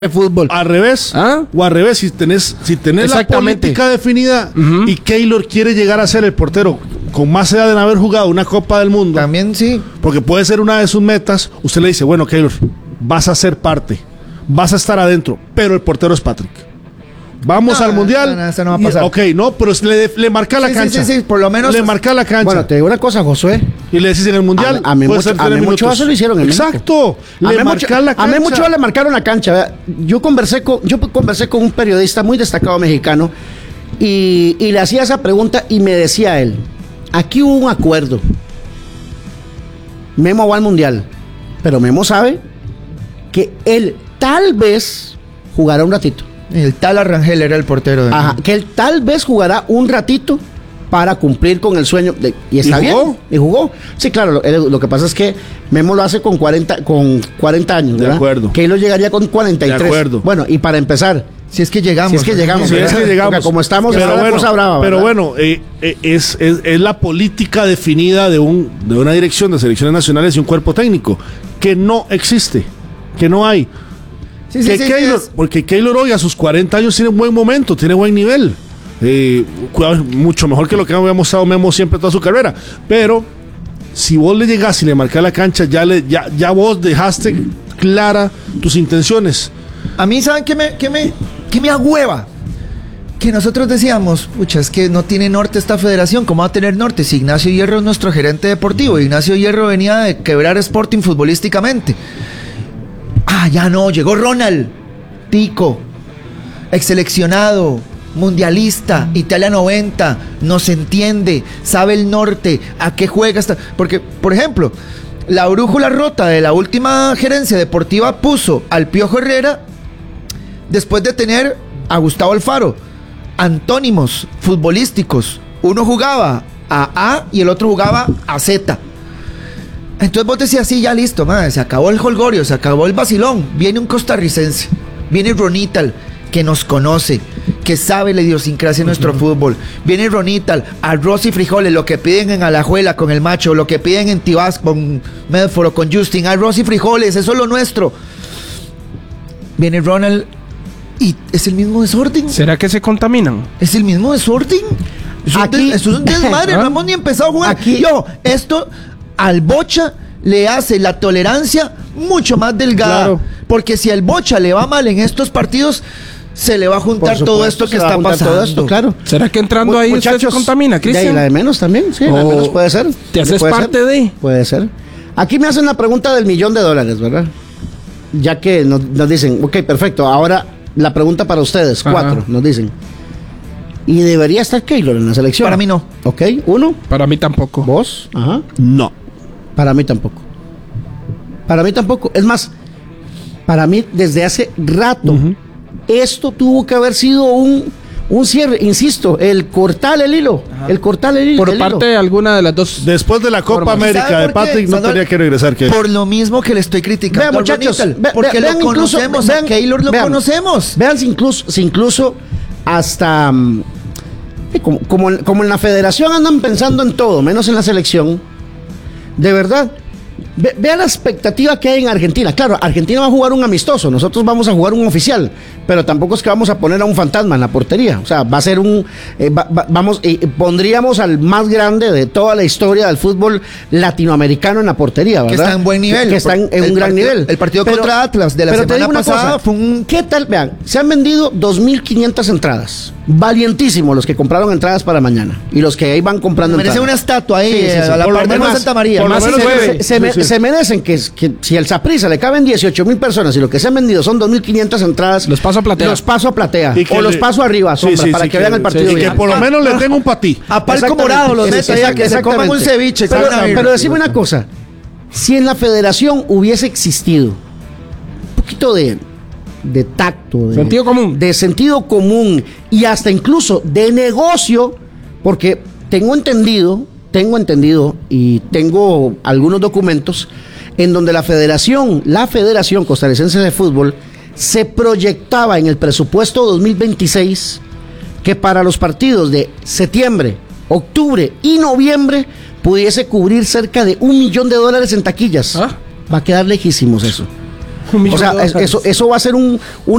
de fútbol. Al revés. ¿Ah? O al revés, si tenés la política definida y Keylor quiere llegar a ser el portero con más edad de haber jugado una Copa del Mundo. También sí. Porque puede ser una de sus metas. Usted le dice, bueno, Keylor, vas a ser parte, vas a estar adentro, pero el portero es Patrick. Vamos al Mundial. Eso no va a pasar. Ok, no, pero le marca la cancha. Sí, por lo menos. Le marca la cancha. Bueno, te digo una cosa, Josué. Y le decís en el Mundial. A mí mucho se lo hicieron en México. Exacto. Le marca la cancha. A mí mucho le marcaron la cancha. Yo conversé con un periodista muy destacado mexicano y le hacía esa pregunta y me decía él, aquí hubo un acuerdo. Memo va al Mundial, pero Memo sabe que él tal vez jugará un ratito. El tal Arrangel era el portero. Ajá, que él tal vez jugará un ratito para cumplir con el sueño. Y está bien. Y jugó. Sí, claro, lo que pasa es que Memo lo hace con 40 años, ¿verdad? De acuerdo. Que él lo llegaría con 43. De acuerdo. Bueno, y para empezar. Si es que llegamos. Porque como estamos, pero bueno, cosa brava, pero bueno, es la política definida de una dirección de selecciones nacionales y un cuerpo técnico que no existe, que no hay. Porque Keylor hoy a sus 40 años tiene un buen momento, tiene buen nivel. Mucho mejor que lo que había mostrado Memo siempre toda su carrera. Pero si vos le llegás y le marcás la cancha, ya vos dejaste clara tus intenciones. A mí, ¿saben qué me agüeva? Que nosotros decíamos, pucha, es que no tiene norte esta federación, ¿cómo va a tener norte? Si Ignacio Hierro es nuestro gerente deportivo, Ignacio Hierro venía de quebrar Sporting futbolísticamente. Ya no, llegó Ronald, tico, exseleccionado, mundialista, Italia 90, nos entiende, sabe el norte, a qué juega. Porque, por ejemplo, la brújula rota de la última gerencia deportiva puso al Piojo Herrera después de tener a Gustavo Alfaro, antónimos futbolísticos. Uno jugaba a A y el otro jugaba a Z. Entonces vos decías, sí, ya listo, madre, se acabó el jolgorio, se acabó el vacilón. Viene un costarricense, viene Ronital, que nos conoce, que sabe la idiosincrasia de nuestro fútbol. Viene Ronital, arroz y frijoles, lo que piden en Alajuela con el Macho, lo que piden en Tibás con Medford o con Justin, arroz y frijoles, eso es lo nuestro. Viene Ronald y es el mismo desorden. ¿Será que se contaminan? Es el mismo desorden. Eso es un desmadre, no hemos ni empezado a jugar. Esto al Bocha le hace la tolerancia mucho más delgada. Claro. Porque si al Bocha le va mal en estos partidos, se le va a juntar todo esto que está pasando. Claro. ¿Será que entrando ahí usted se contamina, Cristian? Y la de menos también, sí, la de menos puede ser. ¿Te haces parte de? Puede ser. Aquí me hacen la pregunta del $1,000,000, ¿verdad? Ya que nos dicen, ok, perfecto, ahora la pregunta para ustedes, 4, nos dicen. ¿Y debería estar Keylor en la selección? Para mí no. Ok, 1. Para mí tampoco. ¿Vos? Ajá. No. Para mí tampoco. Para mí tampoco. Es más, para mí desde hace rato, esto tuvo que haber sido un cierre, insisto, el cortar el hilo. Por parte de alguna de las dos. Después de la Copa América de Patrick no tenía que regresar. Por lo mismo que le estoy criticando. Vean, muchachos, porque lo conocemos, a Keylor lo conocemos. Vean si incluso hasta como en la federación andan pensando en todo, menos en la selección. De verdad, vea la expectativa que hay en Argentina. Claro, Argentina va a jugar un amistoso, nosotros vamos a jugar un oficial, pero tampoco es que vamos a poner a un fantasma en la portería. O sea, va a ser pondríamos al más grande de toda la historia del fútbol latinoamericano en la portería, ¿verdad? Que está en buen nivel. Que está en un gran nivel. El partido contra Atlas de la semana pasada fue un... ¿Qué tal? Vean, se han vendido 2,500 entradas. Valientísimos los que compraron entradas para mañana y los que ahí van comprando merece entradas. Una estatua ahí, a la parte de Santa María. Se merecen que si el Saprissa le caben 18,000 personas y lo que se han vendido son 2,500 entradas, los paso a platea. O los paso arriba, sombra, para que vean el partido. Y que por lo menos le tengo un patí. A palco morado los meto ya que se coman un ceviche. Pero decime una cosa, si en la federación hubiese existido un poquito de tacto, de sentido común y hasta incluso de negocio, porque tengo entendido y tengo algunos documentos en donde la Federación Costarricense de Fútbol se proyectaba en el presupuesto 2026 que para los partidos de septiembre, octubre y noviembre pudiese cubrir cerca de $1,000,000 en taquillas. Va a quedar lejísimos eso. O sea, eso va a ser un